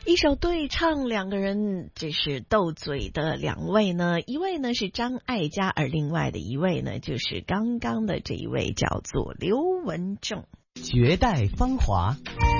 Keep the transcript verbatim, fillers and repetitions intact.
一首对唱，两个人这是斗嘴的两位呢，一位呢是张艾嘉，而另外的一位呢就是刚刚的这一位叫做刘文正。 绝代芳华。